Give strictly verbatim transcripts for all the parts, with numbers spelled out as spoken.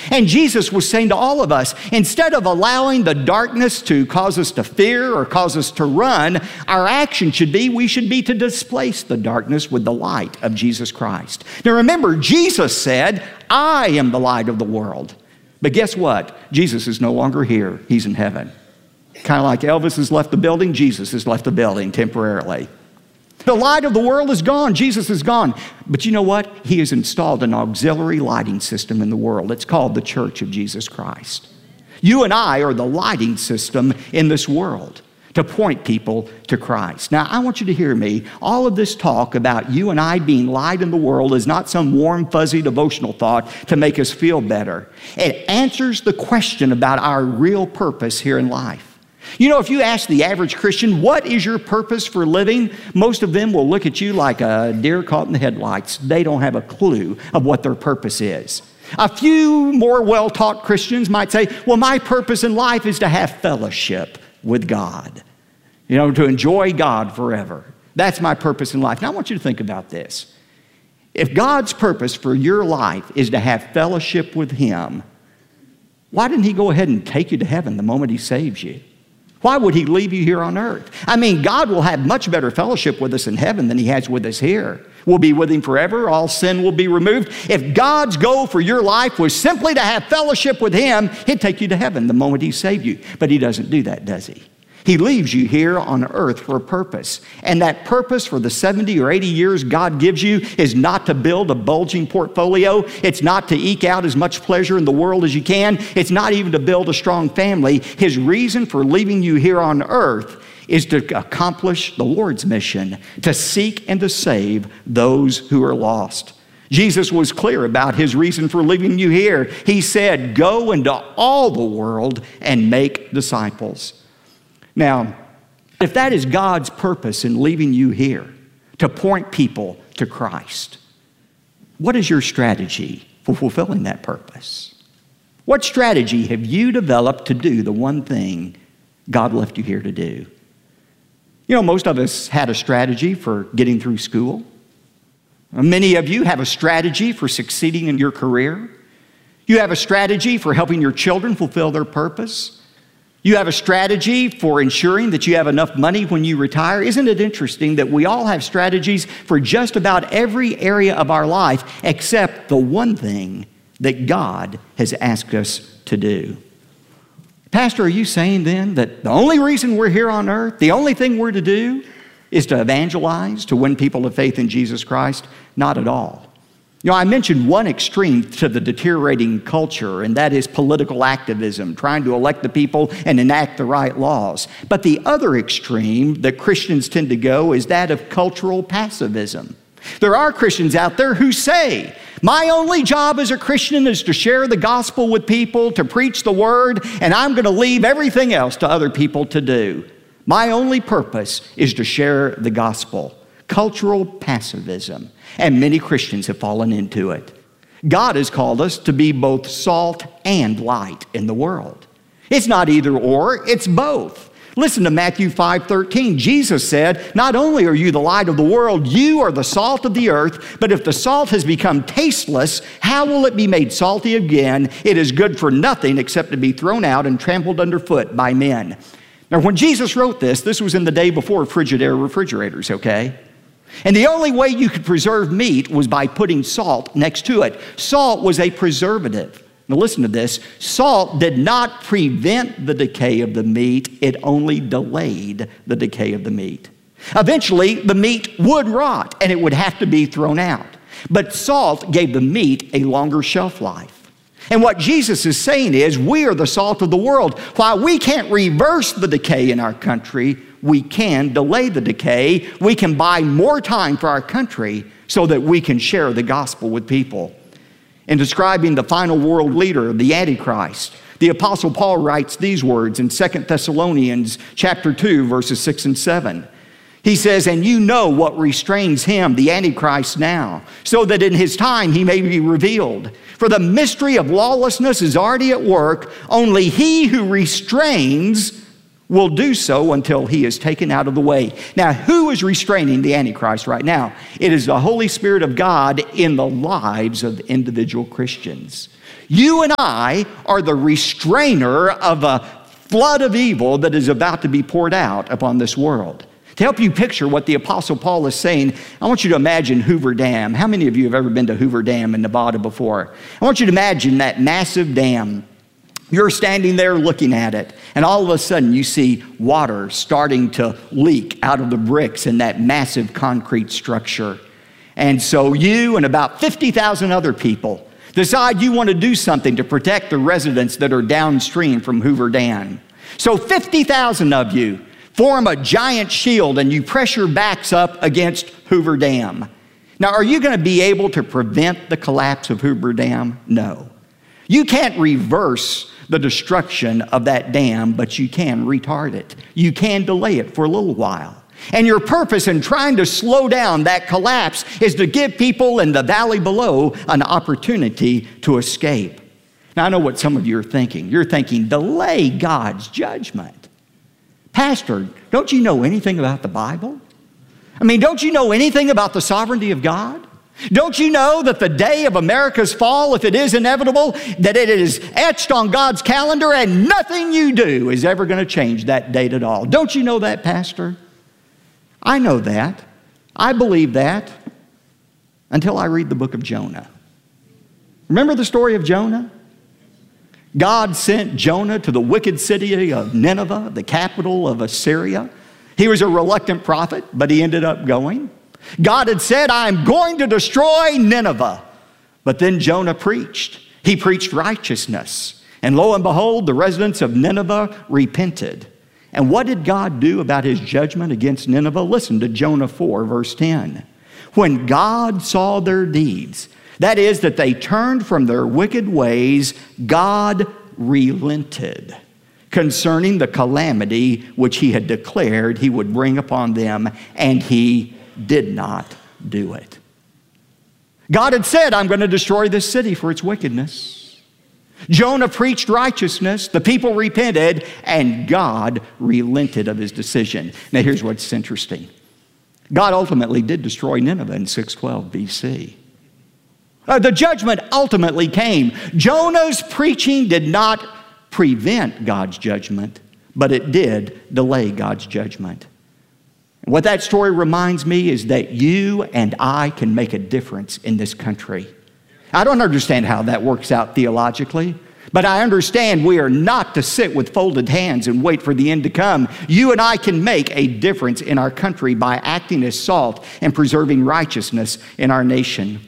And Jesus was saying to all of us, instead of allowing the darkness to cause us to fear or cause us to run, our action should be, we should be to displace the darkness with the light of Jesus Christ. Now remember, Jesus said, I am the light of the world. But guess what? Jesus is no longer here. He's in heaven. Kind of like Elvis has left the building, Jesus has left the building temporarily. The light of the world is gone. Jesus is gone. But you know what? He has installed an auxiliary lighting system in the world. It's called the Church of Jesus Christ. You and I are the lighting system in this world to point people to Christ. Now, I want you to hear me. All of this talk about you and I being light in the world is not some warm, fuzzy devotional thought to make us feel better. It answers the question about our real purpose here in life. You know, if you ask the average Christian, what is your purpose for living? Most of them will look at you like a deer caught in the headlights. They don't have a clue of what their purpose is. A few more well-taught Christians might say, well, my purpose in life is to have fellowship with God. You know, to enjoy God forever. That's my purpose in life. Now, I want you to think about this. If God's purpose for your life is to have fellowship with Him, why didn't He go ahead and take you to heaven the moment He saves you? Why would He leave you here on earth? I mean, God will have much better fellowship with us in heaven than He has with us here. We'll be with Him forever. All sin will be removed. If God's goal for your life was simply to have fellowship with Him, He'd take you to heaven the moment He saved you. But He doesn't do that, does He? He leaves you here on earth for a purpose. And that purpose for the seventy or eighty years God gives you is not to build a bulging portfolio. It's not to eke out as much pleasure in the world as you can. It's not even to build a strong family. His reason for leaving you here on earth is to accomplish the Lord's mission, to seek and to save those who are lost. Jesus was clear about His reason for leaving you here. He said, go into all the world and make disciples. Now, if that is God's purpose in leaving you here, to point people to Christ, what is your strategy for fulfilling that purpose? What strategy have you developed to do the one thing God left you here to do? You know, most of us had a strategy for getting through school. Many of you have a strategy for succeeding in your career. You have a strategy for helping your children fulfill their purpose. You have a strategy for ensuring that you have enough money when you retire. Isn't it interesting that we all have strategies for just about every area of our life except the one thing that God has asked us to do? Pastor, are you saying then that the only reason we're here on earth, the only thing we're to do is to evangelize, to win people to faith in Jesus Christ? Not at all. You know, I mentioned one extreme to the deteriorating culture, and that is political activism, trying to elect the people and enact the right laws. But the other extreme that Christians tend to go is that of cultural passivism. There are Christians out there who say, my only job as a Christian is to share the gospel with people, to preach the word, and I'm going to leave everything else to other people to do. My only purpose is to share the gospel. Cultural passivism. And many Christians have fallen into it. God has called us to be both salt and light in the world. It's not either or, it's both. Listen to Matthew five thirteen. Jesus said, not only are you the light of the world, you are the salt of the earth, but if the salt has become tasteless, how will it be made salty again? It is good for nothing except to be thrown out and trampled underfoot by men. Now, when Jesus wrote this, this was in the day before Frigidaire refrigerators, okay? And the only way you could preserve meat was by putting salt next to it. Salt was a preservative. Now listen to this. Salt did not prevent the decay of the meat. It only delayed the decay of the meat. Eventually, the meat would rot and it would have to be thrown out. But salt gave the meat a longer shelf life. And what Jesus is saying is, we are the salt of the world. While we can't reverse the decay in our country, we can delay the decay. We can buy more time for our country so that we can share the gospel with people. In describing the final world leader, the Antichrist, the Apostle Paul writes these words in Second Thessalonians chapter two, verses six and seven. He says, and you know what restrains him, the Antichrist now, so that in his time he may be revealed. For the mystery of lawlessness is already at work. Only he who restrains will do so until he is taken out of the way. Now, who is restraining the Antichrist right now? It is the Holy Spirit of God in the lives of individual Christians. You and I are the restrainer of a flood of evil that is about to be poured out upon this world. To help you picture what the Apostle Paul is saying, I want you to imagine Hoover Dam. How many of you have ever been to Hoover Dam in Nevada before? I want you to imagine that massive dam. You're standing there looking at it, and all of a sudden you see water starting to leak out of the bricks in that massive concrete structure. And so you and about fifty thousand other people decide you want to do something to protect the residents that are downstream from Hoover Dam. So fifty thousand of you form a giant shield and you press your backs up against Hoover Dam. Now, are you going to be able to prevent the collapse of Hoover Dam? No. You can't reverse the destruction of that dam, but you can retard it. You can delay it for a little while. And your purpose in trying to slow down that collapse is to give people in the valley below an opportunity to escape. Now, I know what some of you are thinking. You're thinking, delay God's judgment. Pastor, don't you know anything about the Bible? I mean, don't you know anything about the sovereignty of God? Don't you know that the day of America's fall, if it is inevitable, that it is etched on God's calendar and nothing you do is ever going to change that date at all? Don't you know that, Pastor? I know that. I believe that until I read the book of Jonah. Remember the story of Jonah? God sent Jonah to the wicked city of Nineveh, the capital of Assyria. He was a reluctant prophet, but he ended up going. God had said, I'm going to destroy Nineveh. But then Jonah preached. He preached righteousness. And lo and behold, the residents of Nineveh repented. And what did God do about his judgment against Nineveh? Listen to Jonah four, verse ten. When God saw their deeds, that is, that they turned from their wicked ways, God relented concerning the calamity which he had declared he would bring upon them, and he did not do it. God had said, I'm going to destroy this city for its wickedness. Jonah preached righteousness, the people repented, and God relented of his decision. Now here's what's interesting. God ultimately did destroy Nineveh in six twelve B C. Uh, the judgment ultimately came. Jonah's preaching did not prevent God's judgment, but it did delay God's judgment. What that story reminds me is that you and I can make a difference in this country. I don't understand how that works out theologically, but I understand we are not to sit with folded hands and wait for the end to come. You and I can make a difference in our country by acting as salt and preserving righteousness in our nation.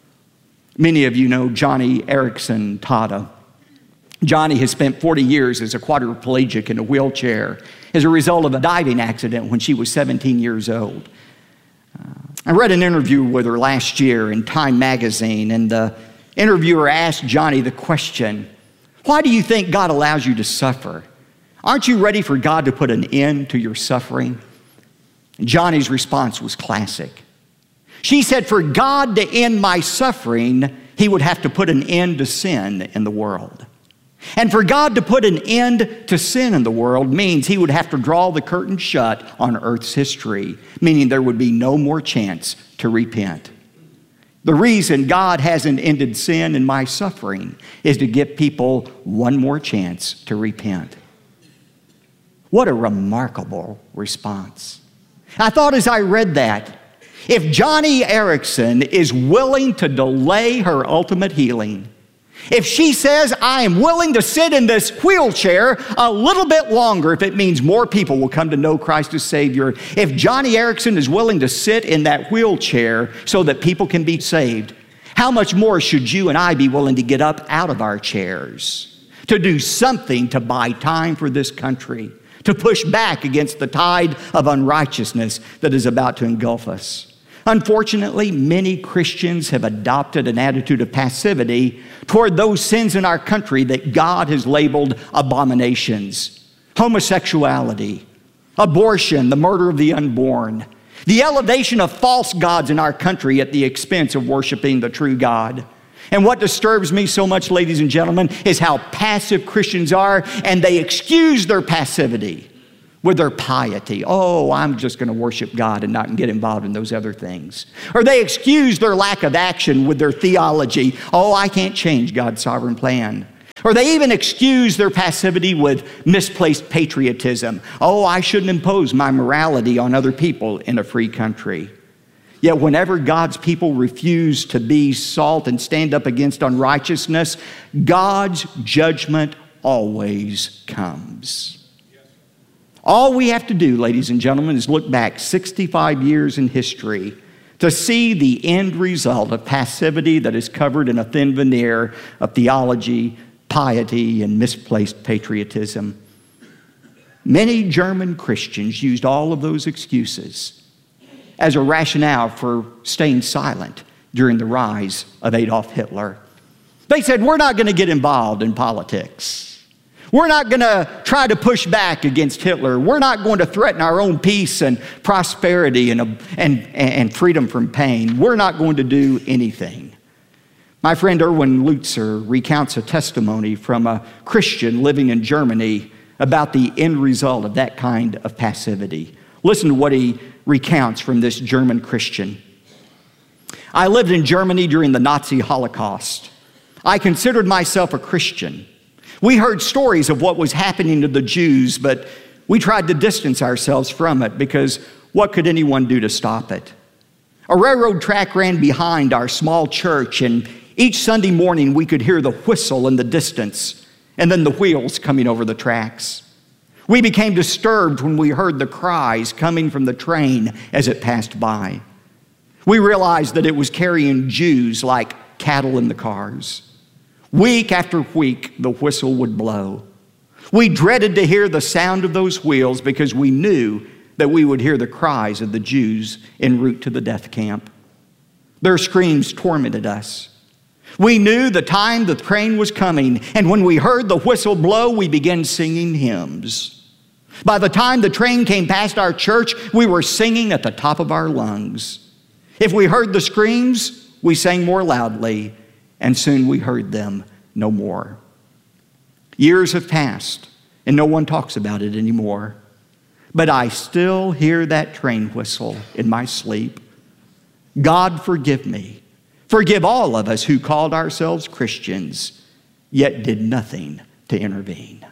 Many of you know Joni Eareckson Tada. Joni has spent forty years as a quadriplegic in a wheelchair as a result of a diving accident when she was seventeen years old. Uh, I read an interview with her last year in Time magazine, and the interviewer asked Joni the question, why do you think God allows you to suffer? Aren't you ready for God to put an end to your suffering? And Joni's response was classic. She said, for God to end my suffering, he would have to put an end to sin in the world. And for God to put an end to sin in the world means he would have to draw the curtain shut on Earth's history, meaning there would be no more chance to repent. The reason God hasn't ended sin and my suffering is to give people one more chance to repent. What a remarkable response. I thought as I read that, if Joni Eareckson is willing to delay her ultimate healing, if she says, I am willing to sit in this wheelchair a little bit longer if it means more people will come to know Christ as Savior, if Joni Eareckson is willing to sit in that wheelchair so that people can be saved, how much more should you and I be willing to get up out of our chairs, to do something to buy time for this country, to push back against the tide of unrighteousness that is about to engulf us? Unfortunately, many Christians have adopted an attitude of passivity toward those sins in our country that God has labeled abominations. Homosexuality, abortion, the murder of the unborn, the elevation of false gods in our country at the expense of worshiping the true God. And what disturbs me so much, ladies and gentlemen, is how passive Christians are, and they excuse their passivity with their piety. Oh, I'm just going to worship God and not get involved in those other things. Or they excuse their lack of action with their theology. Oh, I can't change God's sovereign plan. Or they even excuse their passivity with misplaced patriotism. Oh, I shouldn't impose my morality on other people in a free country. Yet whenever God's people refuse to be salt and stand up against unrighteousness, God's judgment always comes. All we have to do, ladies and gentlemen, is look back sixty-five years in history to see the end result of passivity that is covered in a thin veneer of theology, piety, and misplaced patriotism. Many German Christians used all of those excuses as a rationale for staying silent during the rise of Adolf Hitler. They said, we're not going to get involved in politics. We're not going to try to push back against Hitler. We're not going to threaten our own peace and prosperity and, and, and freedom from pain. We're not going to do anything. My friend Erwin Lutzer recounts a testimony from a Christian living in Germany about the end result of that kind of passivity. Listen to what he recounts from this German Christian. I lived in Germany during the Nazi Holocaust. I considered myself a Christian. We heard stories of what was happening to the Jews, but we tried to distance ourselves from it because what could anyone do to stop it? A railroad track ran behind our small church, and each Sunday morning we could hear the whistle in the distance and then the wheels coming over the tracks. We became disturbed when we heard the cries coming from the train as it passed by. We realized that it was carrying Jews like cattle in the cars. Week after week, the whistle would blow. We dreaded to hear the sound of those wheels because we knew that we would hear the cries of the Jews en route to the death camp. Their screams tormented us. We knew the time the train was coming, and when we heard the whistle blow, we began singing hymns. By the time the train came past our church, we were singing at the top of our lungs. If we heard the screams, we sang more loudly, and soon we heard them no more. Years have passed, and no one talks about it anymore. But I still hear that train whistle in my sleep. God forgive me. Forgive all of us who called ourselves Christians, yet did nothing to intervene.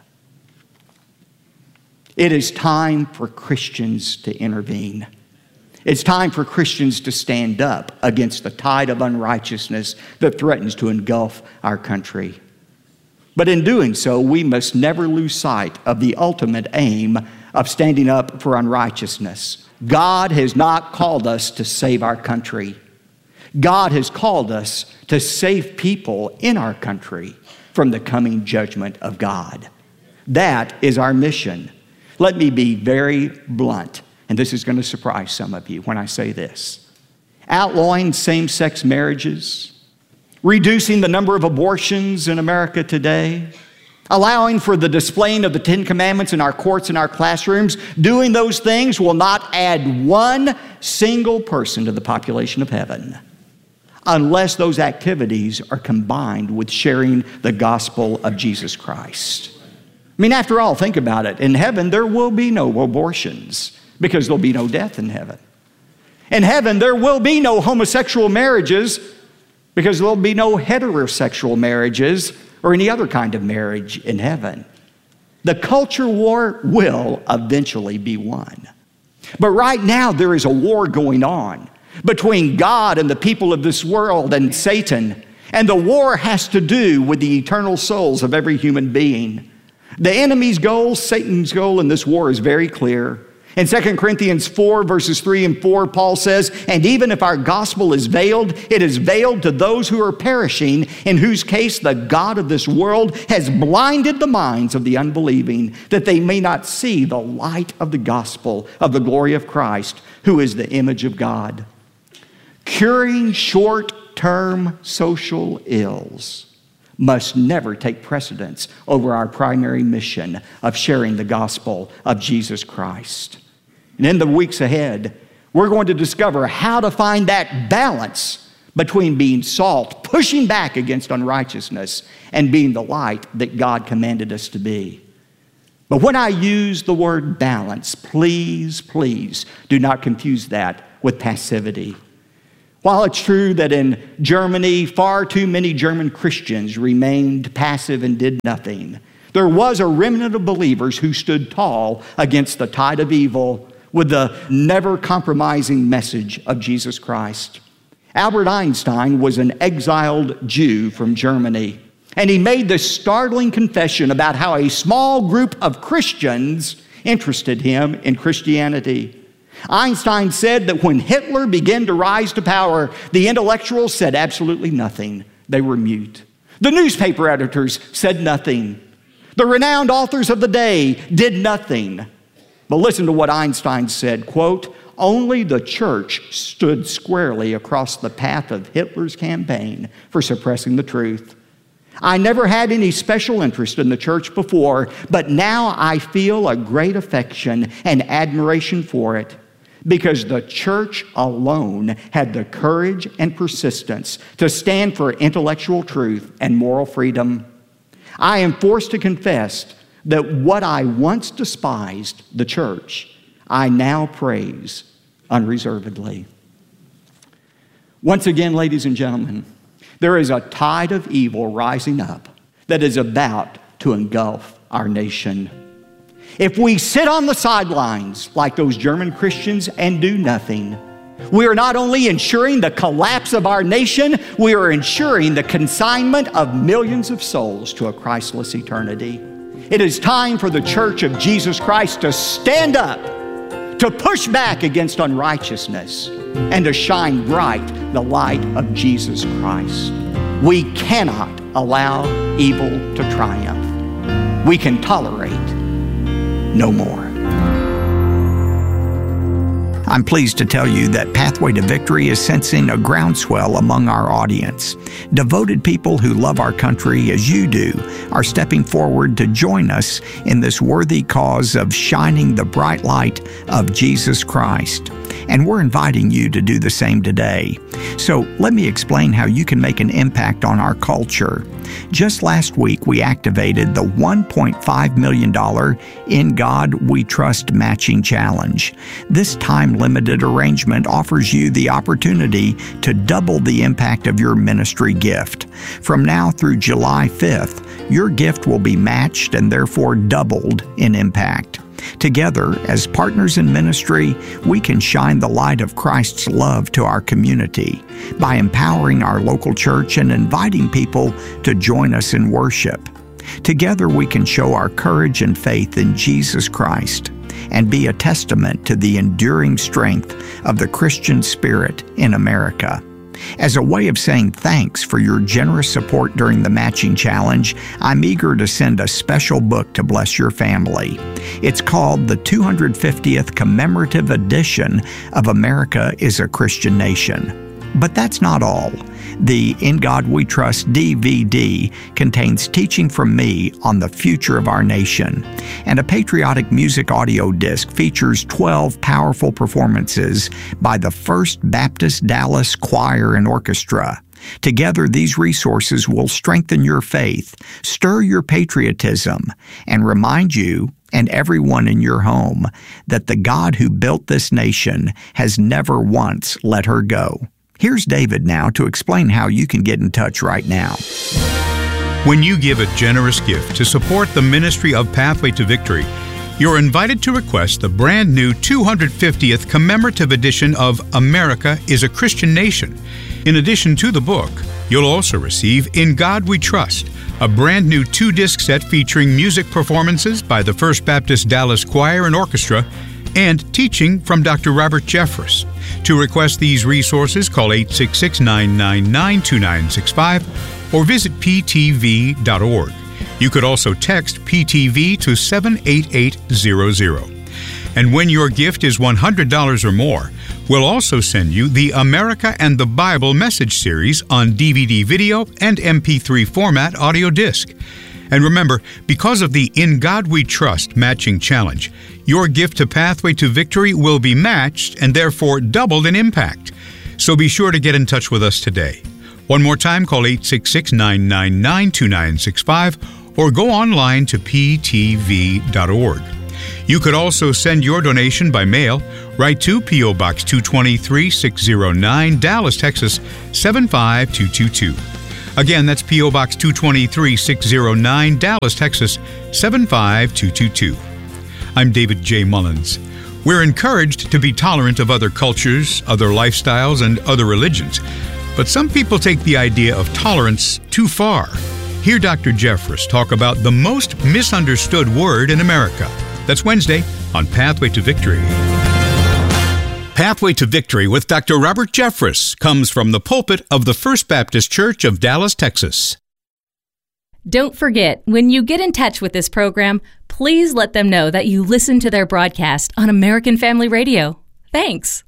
It is time for Christians to intervene. It's time for Christians to stand up against the tide of unrighteousness that threatens to engulf our country. But in doing so, we must never lose sight of the ultimate aim of standing up for unrighteousness. God has not called us to save our country. God has called us to save people in our country from the coming judgment of God. That is our mission. Let me be very blunt. And this is going to surprise some of you when I say this. Outlawing same-sex marriages, reducing the number of abortions in America today, allowing for the displaying of the Ten Commandments in our courts and our classrooms, doing those things will not add one single person to the population of heaven unless those activities are combined with sharing the gospel of Jesus Christ. I mean, after all, think about it. In heaven, there will be no abortions, because there'll be no death in heaven. In heaven, there will be no homosexual marriages because there'll be no heterosexual marriages or any other kind of marriage in heaven. The culture war will eventually be won. But right now, there is a war going on between God and the people of this world and Satan. And the war has to do with the eternal souls of every human being. The enemy's goal, Satan's goal in this war is very clear. In Second Corinthians four, verses three and four, Paul says, "And even if our gospel is veiled, it is veiled to those who are perishing, in whose case the God of this world has blinded the minds of the unbelieving, that they may not see the light of the gospel of the glory of Christ, who is the image of God." Curing short-term social ills must never take precedence over our primary mission of sharing the gospel of Jesus Christ. And in the weeks ahead, we're going to discover how to find that balance between being salt, pushing back against unrighteousness, and being the light that God commanded us to be. But when I use the word balance, please, please do not confuse that with passivity. While it's true that in Germany, far too many German Christians remained passive and did nothing, there was a remnant of believers who stood tall against the tide of evil with the never compromising message of Jesus Christ. Albert Einstein was an exiled Jew from Germany, and he made this startling confession about how a small group of Christians interested him in Christianity. Einstein said that when Hitler began to rise to power, the intellectuals said absolutely nothing. They were mute. The newspaper editors said nothing. The renowned authors of the day did nothing. But listen to what Einstein said, quote, "Only the church stood squarely across the path of Hitler's campaign for suppressing the truth. I never had any special interest in the church before, but now I feel a great affection and admiration for it, because the church alone had the courage and persistence to stand for intellectual truth and moral freedom. I am forced to confess that what I once despised, the church, I now praise unreservedly." Once again, ladies and gentlemen, there is a tide of evil rising up that is about to engulf our nation. If we sit on the sidelines like those German Christians and do nothing, we are not only ensuring the collapse of our nation, we are ensuring the consignment of millions of souls to a Christless eternity. It is time for the Church of Jesus Christ to stand up, to push back against unrighteousness, and to shine bright the light of Jesus Christ. We cannot allow evil to triumph. We can tolerate no more. I'm pleased to tell you that Pathway to Victory is sensing a groundswell among our audience. Devoted people who love our country as you do are stepping forward to join us in this worthy cause of shining the bright light of Jesus Christ. And we're inviting you to do the same today. So let me explain how you can make an impact on our culture. Just last week, we activated the one point five million dollars In God We Trust Matching Challenge. This time-limited arrangement offers you the opportunity to double the impact of your ministry gift. From now through July fifth, your gift will be matched and therefore doubled in impact. Together, as partners in ministry, we can shine the light of Christ's love to our community by empowering our local church and inviting people to join us in worship. Together, we can show our courage and faith in Jesus Christ and be a testament to the enduring strength of the Christian spirit in America. As a way of saying thanks for your generous support during the matching challenge, I'm eager to send a special book to bless your family. It's called the two hundred fiftieth Commemorative Edition of America is a Christian Nation. But that's not all. The In God We Trust D V D contains teaching from me on the future of our nation, and a patriotic music audio disc features twelve powerful performances by the First Baptist Dallas Choir and Orchestra. Together, these resources will strengthen your faith, stir your patriotism, and remind you and everyone in your home that the God who built this nation has never once let her go. Here's David now to explain how you can get in touch right now. When you give a generous gift to support the ministry of Pathway to Victory, you're invited to request the brand new two hundred fiftieth Commemorative Edition of America is a Christian Nation. In addition to the book, you'll also receive In God We Trust, a brand new two-disc set featuring music performances by the First Baptist Dallas Choir and Orchestra, and teaching from Doctor Robert Jeffress. To request these resources, call eight six six, nine nine nine, two nine six five or visit p t v dot org. You could also text P T V to seven eight eight zero zero. And when your gift is one hundred dollars or more, we'll also send you the America and the Bible message series on D V D video and M P three format audio disc. And remember, because of the In God We Trust matching challenge, your gift to Pathway to Victory will be matched and therefore doubled in impact. So be sure to get in touch with us today. One more time, call eight six six, nine nine nine, two nine six five or go online to p t v dot org. You could also send your donation by mail. Write to P O. Box two twenty-three, six oh nine, Dallas, Texas, seven five two two two. Again, that's P O. Box two twenty-three, six oh nine, Dallas, Texas, seven five two two two. I'm David J. Mullins. We're encouraged to be tolerant of other cultures, other lifestyles, and other religions. But some people take the idea of tolerance too far. Hear Doctor Jeffress talk about the most misunderstood word in America. That's Wednesday on Pathway to Victory. Pathway to Victory with Doctor Robert Jeffress comes from the pulpit of the First Baptist Church of Dallas, Texas. Don't forget, when you get in touch with this program, please let them know that you listen to their broadcast on American Family Radio. Thanks.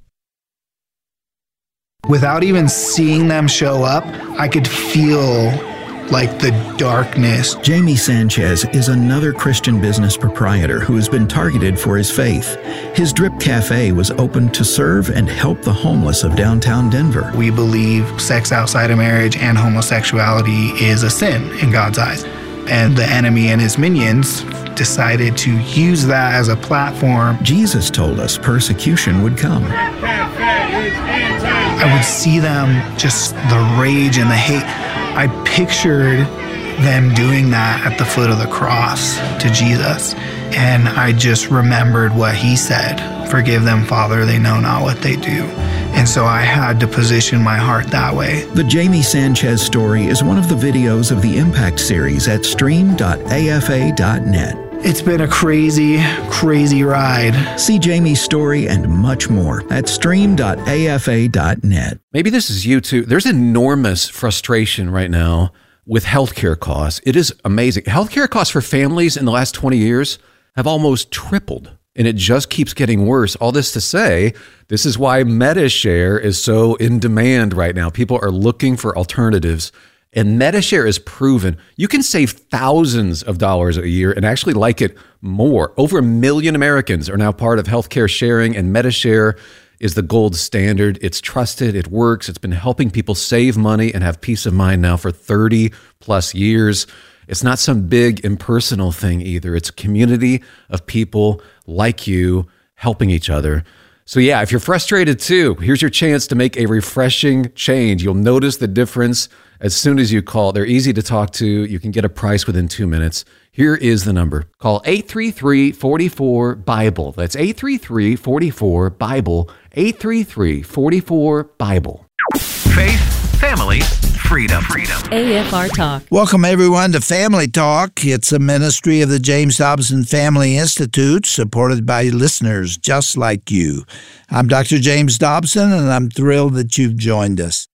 Without even seeing them show up, I could feel like the darkness. Jamie Sanchez is another Christian business proprietor who has been targeted for his faith. His Drip Cafe was opened to serve and help the homeless of downtown Denver. We believe sex outside of marriage and homosexuality is a sin in God's eyes. And the enemy and his minions decided to use that as a platform. Jesus told us persecution would come. I would see them, just the rage and the hate. I pictured them doing that at the foot of the cross to Jesus. And I just remembered what he said, "Forgive them, Father, they know not what they do." And so I had to position my heart that way. The Jamie Sanchez story is one of the videos of the Impact series at stream dot a f a dot net. It's been a crazy, crazy ride. See Jamie's story and much more at stream dot a f a dot net. Maybe this is you too. There's enormous frustration right now with healthcare costs. It is amazing. Healthcare costs for families in the last twenty years have almost tripled, and it just keeps getting worse. All this to say, this is why MediShare is so in demand right now. People are looking for alternatives. And MediShare is proven you can save thousands of dollars a year and actually like it more. Over a million Americans are now part of healthcare sharing, and MediShare is the gold standard. It's trusted, it works, it's been helping people save money and have peace of mind now for thirty plus years. It's not some big impersonal thing either. It's a community of people like you helping each other. So yeah, if you're frustrated too, here's your chance to make a refreshing change. You'll notice the difference as soon as you call. They're easy to talk to. You can get a price within two minutes. Here is the number. Call eight three three, four four, BIBLE. That's eight three three, four four, BIBLE. eight three three, four four, BIBLE. Faith, family, freedom. Freedom. A F R Talk. Welcome, everyone, to Family Talk. It's a ministry of the James Dobson Family Institute, supported by listeners just like you. I'm Doctor James Dobson, and I'm thrilled that you've joined us.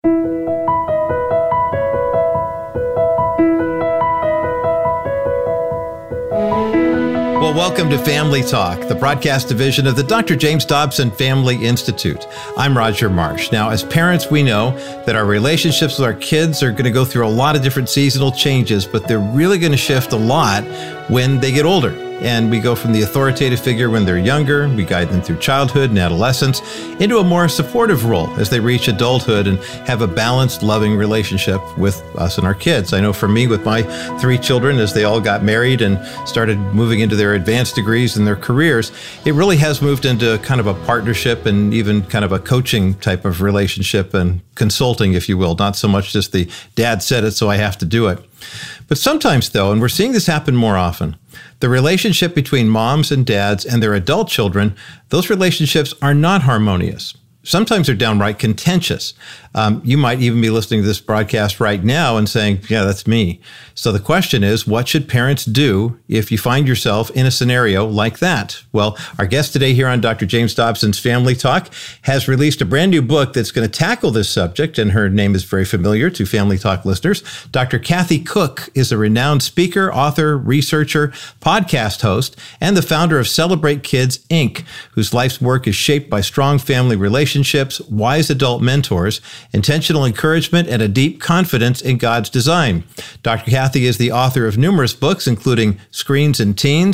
Well, welcome to Family Talk, the broadcast division of the Doctor James Dobson Family Institute. I'm Roger Marsh. Now, as parents, we know that our relationships with our kids are going to go through a lot of different seasonal changes, but they're really going to shift a lot when they get older. And we go from the authoritative figure when they're younger, we guide them through childhood and adolescence, into a more supportive role as they reach adulthood and have a balanced, loving relationship with us and our kids. I know for me, with my three children, as they all got married and started moving into their advanced degrees and their careers, it really has moved into kind of a partnership and even kind of a coaching type of relationship and consulting, if you will, not so much just the dad said it, so I have to do it. But sometimes, though, and we're seeing this happen more often, the relationship between moms and dads and their adult children, those relationships are not harmonious. Sometimes they're downright contentious. Um, you might even be listening to this broadcast right now and saying, yeah, that's me. So the question is, what should parents do if you find yourself in a scenario like that? Well, our guest today here on Doctor James Dobson's Family Talk has released a brand new book that's going to tackle this subject, and her name is very familiar to Family Talk listeners. Doctor Kathy Cook is a renowned speaker, author, researcher, podcast host, and the founder of Celebrate Kids, Incorporated, whose life's work is shaped by strong family relationships, wise adult mentors, intentional encouragement, and a deep confidence in God's design. Doctor Kathy is the author of numerous books, including Screens and Teens,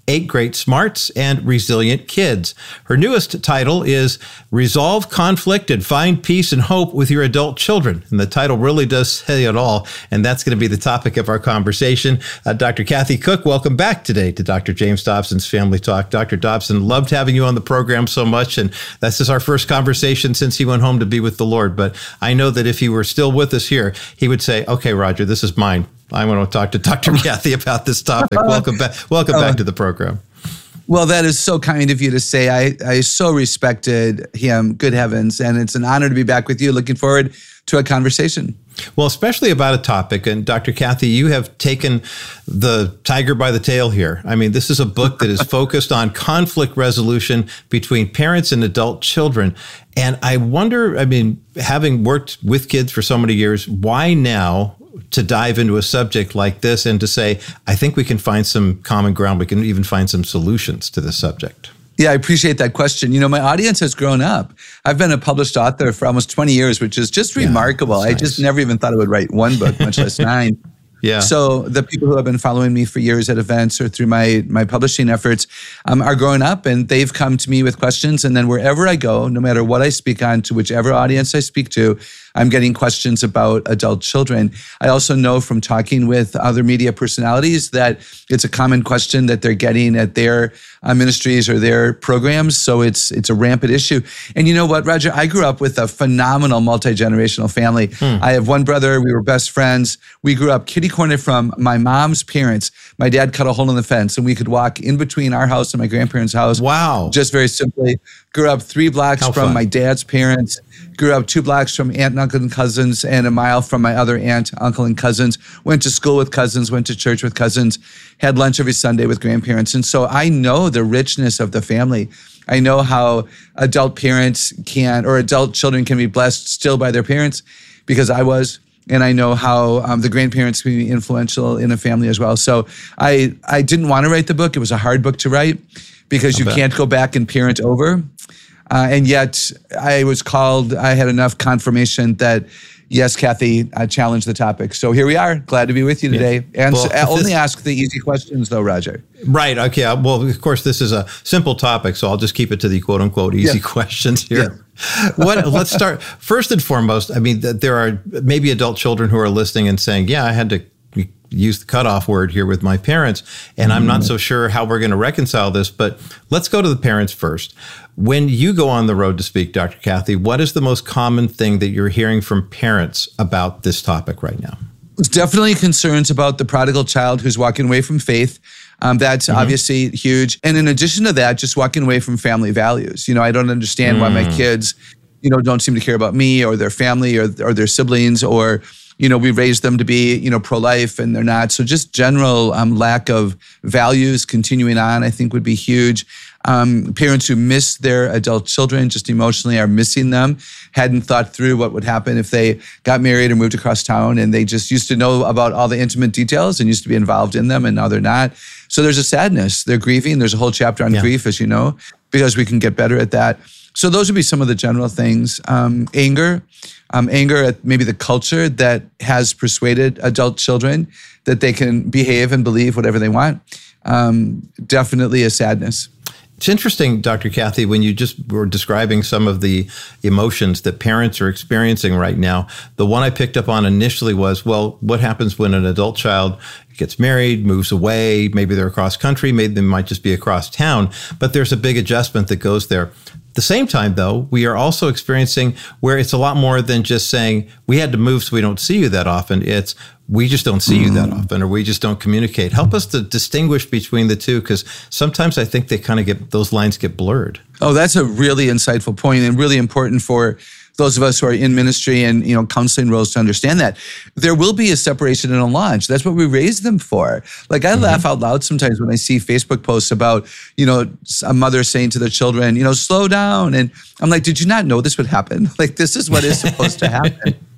Eight Great Smarts and Resilient Kids. Her newest title is Resolve Conflict and Find Peace and Hope with Your Adult Children. And the title really does say it all. And that's going to be the topic of our conversation. Uh, Doctor Kathy Cook, welcome back today to Doctor James Dobson's Family Talk. Doctor Dobson, loved having you on the program so much. And this is our first conversation since he went home to be with the Lord. But I know that if he were still with us here, he would say, okay, Roger, this is mine. I want to talk to Doctor Kathy about this topic. Welcome back. Welcome back to the program. Well, that is so kind of you to say. I, I so respected him. Good heavens. And it's an honor to be back with you. Looking forward to a conversation. Well, especially about a topic. And Doctor Kathy, you have taken the tiger by the tail here. I mean, this is a book that is focused on conflict resolution between parents and adult children. And I wonder, I mean, having worked with kids for so many years, why now to dive into a subject like this and to say, I think we can find some common ground. We can even find some solutions to this subject. Yeah, I appreciate that question. You know, my audience has grown up. I've been a published author for almost twenty years, which is just remarkable. Yeah, I just never even thought I would write one book, much less nine. Yeah. So the people who have been following me for years at events or through my my publishing efforts um, are growing up, and they've come to me with questions. And then wherever I go, no matter what I speak on, to whichever audience I speak to, I'm getting questions about adult children. I also know from talking with other media personalities that it's a common question that they're getting at their uh, ministries or their programs. So it's it's a rampant issue. And you know what, Roger? I grew up with a phenomenal multi-generational family. Hmm. I have one brother. We were best friends. We grew up kitty corner from my mom's parents. My dad cut a hole in the fence, and we could walk in between our house and my grandparents' house. Wow. Just very simply. Grew up three blocks How from fun. my dad's parents. Grew up two blocks from aunt and uncle and cousins, and a mile from my other aunt, uncle, and cousins. Went to school with cousins, went to church with cousins, had lunch every Sunday with grandparents. And so I know the richness of the family. I know how adult parents can, or adult children can be blessed still by their parents, because I was. And I know how um, the grandparents can be influential in a family as well. So I, I didn't want to write the book. It was a hard book to write because I'll you bet. can't go back and parent over. Uh, and yet I was called, I had enough confirmation that, yes, Kathy, I challenged the topic. So here we are. Glad to be with you today. Yeah. And well, so, only this, ask the easy questions though, Roger. Right. Okay. Well, of course, this is a simple topic, so I'll just keep it to the quote unquote easy yeah. questions here. Yeah. What, let's start. First and foremost, I mean, there are maybe adult children who are listening and saying, yeah, I had to use the cutoff word here with my parents, and I'm not so sure how we're going to reconcile this, but let's go to the parents first. When you go on the road to speak, Doctor Kathy, what is the most common thing that you're hearing from parents about this topic right now? It's definitely concerns about the prodigal child who's walking away from faith. Um, that's mm-hmm. obviously huge. And in addition to that, just walking away from family values. You know, I don't understand mm. why my kids, you know, don't seem to care about me or their family or, or their siblings, or you know, we raised them to be, you know, pro-life and they're not. So just general um, lack of values continuing on, I think would be huge. Um, parents who miss their adult children just emotionally are missing them, hadn't thought through what would happen if they got married or moved across town, and they just used to know about all the intimate details and used to be involved in them, and now they're not. So there's a sadness. They're grieving. There's a whole chapter on yeah. grief, as you know, because we can get better at that. So those would be some of the general things. Um, anger. Um, anger at maybe the culture that has persuaded adult children that they can behave and believe whatever they want. Um, definitely a sadness. It's interesting, Doctor Kathy, when you just were describing some of the emotions that parents are experiencing right now. The one I picked up on initially was, well, what happens when an adult child gets married, moves away, maybe they're across country, maybe they might just be across town, but there's a big adjustment that goes there. At the same time, though, we are also experiencing where it's a lot more than just saying, we had to move so we don't see you that often. It's, we just don't see mm. you that often, or we just don't communicate. Help us to distinguish between the two, because sometimes I think they kind of get, those lines get blurred. Oh, that's a really insightful point and really important for those of us who are in ministry and, you know, counseling roles to understand that. There will be a separation and a launch. That's what we raised them for. Like, I mm-hmm. laugh out loud sometimes when I see Facebook posts about, you know, a mother saying to the children, you know, slow down. And I'm like, did you not know this would happen? Like, this is what is supposed to happen.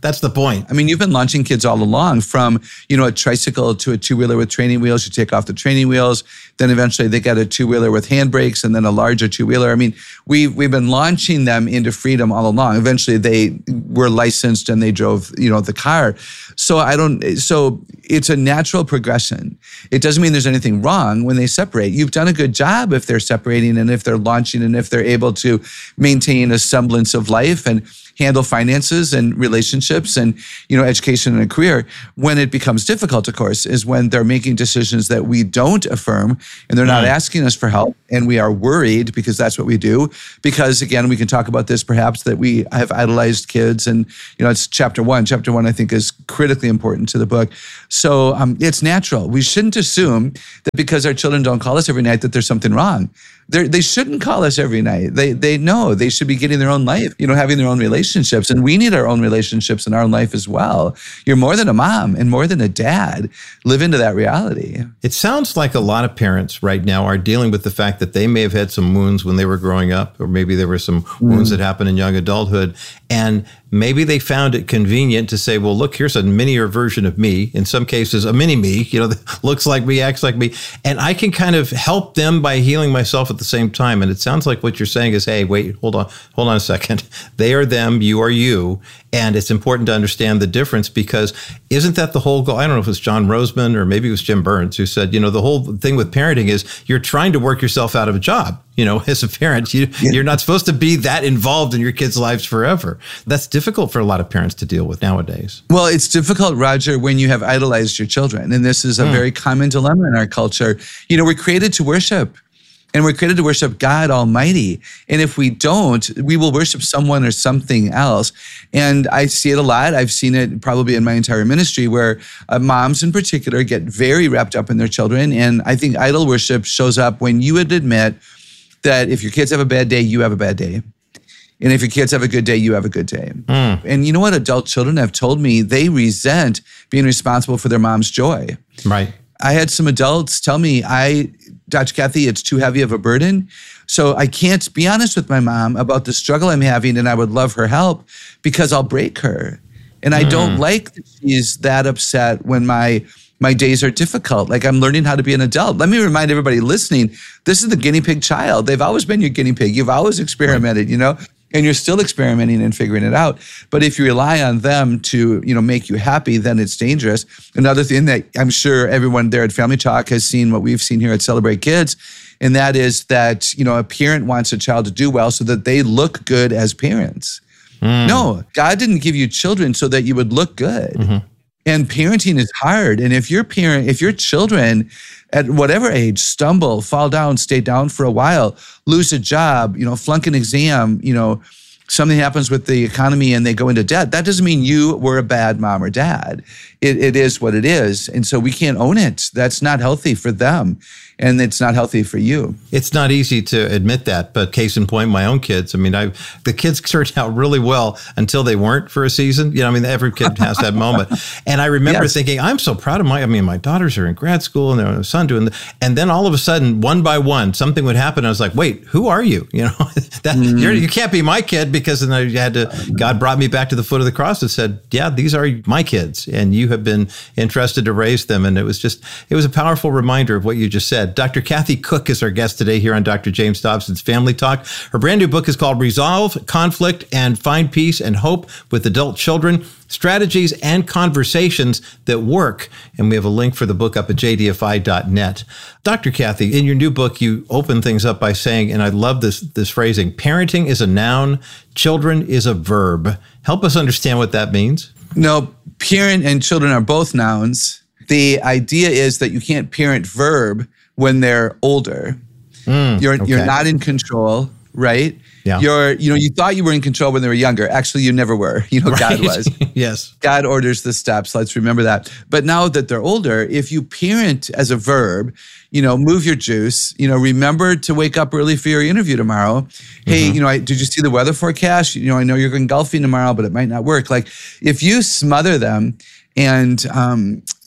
That's the point. I mean, you've been launching kids all along from, you know, a tricycle to a two-wheeler with training wheels. You take off the training wheels. Then eventually they get a two-wheeler with handbrakes and then a larger two-wheeler. I mean, we've, we've been launching them into freedom all along. Eventually they were licensed and they drove, you know, the car. So I don't, so it's a natural progression. It doesn't mean there's anything wrong when they separate. You've done a good job if they're separating and if they're launching and if they're able to maintain a semblance of life and handle finances and relationships and, you know, education and a career. When it becomes difficult, of course, is when they're making decisions that we don't affirm and they're not asking us for help and we are worried because that's what we do. Because again, we can talk about this perhaps that we have idolized kids and, you know, it's chapter one. Chapter one, I think, is critically important to the book. So um, it's natural. We shouldn't assume that because our children don't call us every night that there's something wrong. They're, they shouldn't call us every night. They they know they should be getting their own life, you know, having their own relationships. And we need our own relationships in our own life as well. You're more than a mom and more than a dad. Live into that reality. It sounds like a lot of parents right now are dealing with the fact that they may have had some wounds when they were growing up, or maybe there were some mm. wounds that happened in young adulthood. And maybe they found it convenient to say, well, look, here's a minier version of me. In some cases, a mini me, you know, that looks like me, acts like me. And I can kind of help them by healing myself at the same time. And it sounds like what you're saying is, hey, wait, hold on, hold on a second. They are them, you are you. And it's important to understand the difference, because isn't that the whole goal? I don't know if it was John Roseman or maybe it was Jim Burns who said, you know, the whole thing with parenting is you're trying to work yourself out of a job. You know, as a parent, you, yeah. you're not supposed to be that involved in your kids' lives forever. That's difficult for a lot of parents to deal with nowadays. Well, it's difficult, Roger, when you have idolized your children. And this is a mm. very common dilemma in our culture. You know, we're created to worship. And we're created to worship God Almighty. And if we don't, we will worship someone or something else. And I see it a lot. I've seen it probably in my entire ministry where uh, moms in particular get very wrapped up in their children. And I think idol worship shows up when you would admit that if your kids have a bad day, you have a bad day. And if your kids have a good day, you have a good day. Mm. And you know what? Adult children have told me they resent being responsible for their mom's joy. Right. I had some adults tell me, I, Doctor Kathy, it's too heavy of a burden. So I can't be honest with my mom about the struggle I'm having, and I would love her help because I'll break her. And I mm. don't like that she's that upset when my my days are difficult. Like, I'm learning how to be an adult. Let me remind everybody listening, this is the guinea pig child. They've always been your guinea pig. You've always experimented, you know? And you're still experimenting and figuring it out. But if you rely on them to, you know, make you happy, then it's dangerous. Another thing that I'm sure everyone there at Family Talk has seen, what we've seen here at Celebrate Kids, and that is that, you know, a parent wants a child to do well so that they look good as parents. Mm. No, God didn't give you children so that you would look good. Mm-hmm. And parenting is hard. And if your parent, if your children at whatever age stumble, fall down, stay down for a while, lose a job, you know, flunk an exam, you know, something happens with the economy and they go into debt, that doesn't mean you were a bad mom or dad. It, it is what it is. And so we can't own it. That's not healthy for them. And it's not healthy for you. It's not easy to admit that, but case in point, my own kids. I mean, I the kids turned out really well until they weren't for a season. You know, I mean, every kid has that moment. And I remember yes. thinking, I'm so proud of my, I mean, my daughters are in grad school and their son doing the, and then all of a sudden, one by one, something would happen. I was like, wait, who are you? You know, that mm. you're, you can't be my kid, because then I had to, God brought me back to the foot of the cross and said, yeah, these are my kids and you have been entrusted to raise them. And it was just, it was a powerful reminder of what you just said. Doctor Kathy Cook is our guest today here on Doctor James Dobson's Family Talk. Her brand new book is called Resolve Conflict and Find Peace and Hope with Adult Children, Strategies and Conversations That Work. And we have a link for the book up at j d f i dot net. Doctor Kathy, in your new book, you open things up by saying, and I love this, this phrasing, parenting is a noun, children is a verb. Help us understand what that means. No, parent and children are both nouns. The idea is that you can't parent verb when they're older. Mm, you're okay. You're not in control, right? Yeah. You're, you know, you thought you were in control when they were younger. Actually, you never were. You know, right. God was. Yes. God orders the steps. Let's remember that. But now that they're older, if you parent as a verb, you know, move your juice, you know, remember to wake up early for your interview tomorrow. Hey, mm-hmm. you know, I, did you see the weather forecast? You know, I know you're going golfing tomorrow, but it might not work. Like, if you smother them and, um,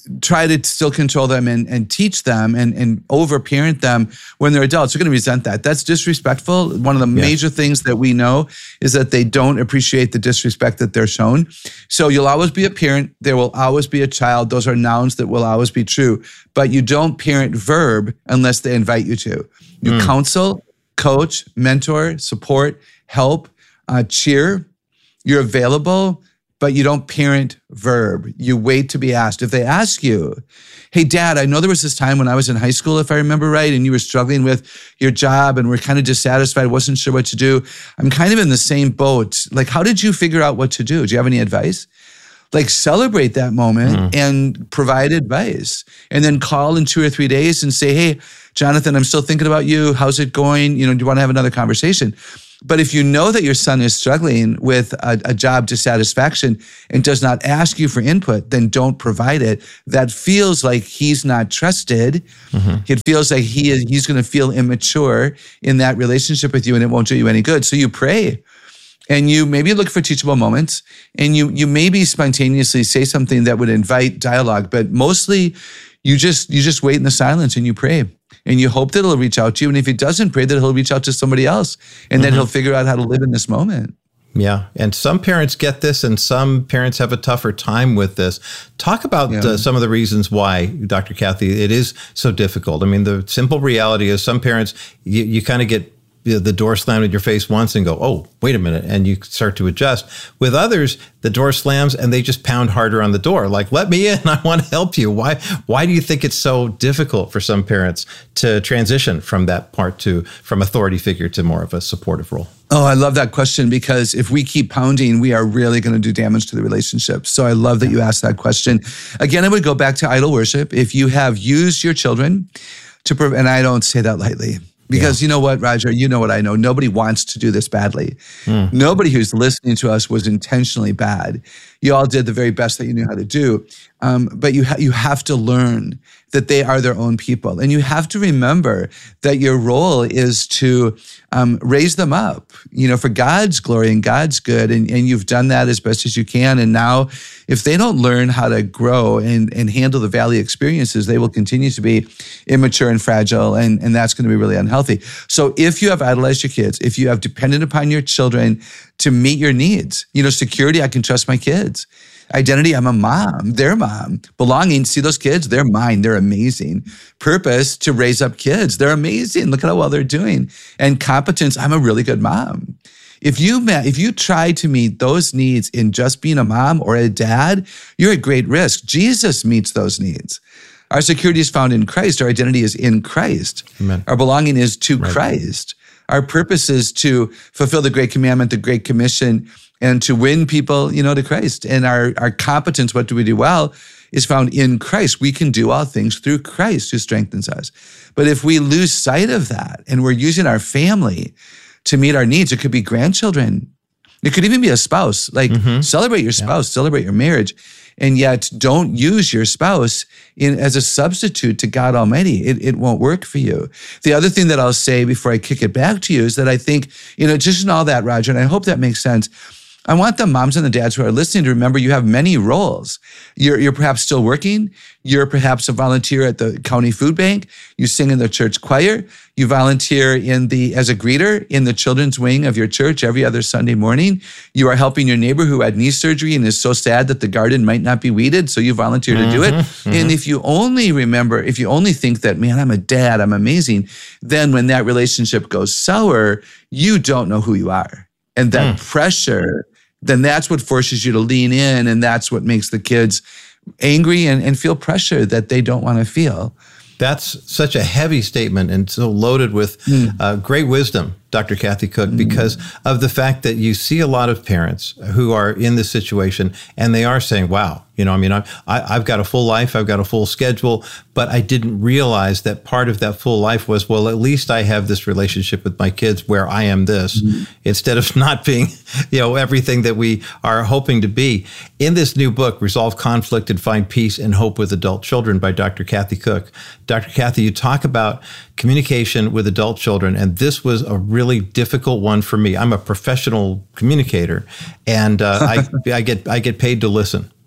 try to still control them and, and teach them and, and over-parent them when they're adults, you're going to resent that. That's disrespectful. One of the Yeah. major things that we know is that they don't appreciate the disrespect that they're shown. So you'll always be a parent. There will always be a child. Those are nouns that will always be true. But you don't parent verb unless they invite you to. You Mm. counsel, coach, mentor, support, help, uh, cheer. You're available, but you don't parent verb. You wait to be asked. If they ask you, hey, Dad, I know there was this time when I was in high school, if I remember right, and you were struggling with your job and were kind of dissatisfied, wasn't sure what to do. I'm kind of in the same boat. Like, how did you figure out what to do? Do you have any advice? Like, celebrate that moment Mm. and provide advice. And then call in two or three days and say, hey, Jonathan, I'm still thinking about you. How's it going? You know, do you want to have another conversation? But if you know that your son is struggling with a, a job dissatisfaction and does not ask you for input, then don't provide it. That feels like he's not trusted. Mm-hmm. It feels like he is, he's going to feel immature in that relationship with you, and it won't do you any good. So you pray. And you maybe look for teachable moments, and you you maybe spontaneously say something that would invite dialogue, but mostly you just you just wait in the silence and you pray. And you hope that it'll reach out to you. And if he doesn't pray, that he'll reach out to somebody else. And then Mm-hmm. he'll figure out how to live in this moment. Yeah. And some parents get this and some parents have a tougher time with this. Talk about Yeah. uh, some of the reasons why, Doctor Kathy, it is so difficult. I mean, the simple reality is some parents, you, you kind of get the door slammed in your face once and go, oh, wait a minute. And you start to adjust. With others, the door slams and they just pound harder on the door. Like, let me in. I want to help you. Why, why do you think it's so difficult for some parents to transition from that part to, from authority figure to more of a supportive role? Oh, I love that question, because if we keep pounding, we are really going to do damage to the relationship. So I love that you asked that question. Again, I would go back to idol worship. If you have used your children to, prov- and I don't say that lightly, because you know what, Roger, you know what I know. Nobody wants to do this badly. Mm. Nobody who's listening to us was intentionally bad. You all did the very best that you knew how to do. Um, but you ha- you have to learn that they are their own people. And you have to remember that your role is to um, raise them up, you know, for God's glory and God's good. And, and you've done that as best as you can. And now if they don't learn how to grow and, and handle the valley experiences, they will continue to be immature and fragile. And, and that's going to be really unhealthy. So if you have idolized your kids, if you have depended upon your children to meet your needs, you know, security, I can trust my kids. Identity, I'm a mom, their mom. Belonging, see those kids, they're mine, they're amazing. Purpose, to raise up kids, they're amazing. Look at how well they're doing. And competence, I'm a really good mom. If you met, if you try to meet those needs in just being a mom or a dad, you're at great risk. Jesus meets those needs. Our security is found in Christ. Our identity is in Christ. Amen. Our belonging is to Right. Christ. Our purpose is to fulfill the Great Commandment, the Great Commission, and to win people, you know, to Christ. And our, our competence, what do we do well, is found in Christ. We can do all things through Christ who strengthens us. But if we lose sight of that and we're using our family to meet our needs, it could be grandchildren. It could even be a spouse. Like, Mm-hmm. celebrate your spouse, celebrate your marriage, and yet don't use your spouse in as a substitute to God Almighty. It, it won't work for you. The other thing that I'll say before I kick it back to you is that I think, you know, just in all that, Roger, and I hope that makes sense, I want the moms and the dads who are listening to remember you have many roles. You're, you're perhaps still working. You're perhaps a volunteer at the county food bank. You sing in the church choir. You volunteer in the as a greeter in the children's wing of your church every other Sunday morning. You are helping your neighbor who had knee surgery and is so sad that the garden might not be weeded, so you volunteer to do it. Mm-hmm. And if you only remember, if you only think that, man, I'm a dad, I'm amazing, then when that relationship goes sour, you don't know who you are. And that Mm. pressure, then that's what forces you to lean in, and that's what makes the kids angry and, and feel pressure that they don't want to feel. That's such a heavy statement and so loaded with Mm. uh, great wisdom, Doctor Kathy Cook, because of the fact that you see a lot of parents who are in this situation and they are saying, wow, you know, I mean, I, I, I've got a full life, I've got a full schedule, but I didn't realize that part of that full life was, well, at least I have this relationship with my kids where I am this, mm-hmm. instead of not being, you know, everything that we are hoping to be. In this new book, Resolve Conflict and Find Peace and Hope with Adult Children by Doctor Kathy Cook. Doctor Kathy, you talk about communication with adult children, and this was a really difficult one for me. I'm a professional communicator, and uh, I, I get I get paid to listen.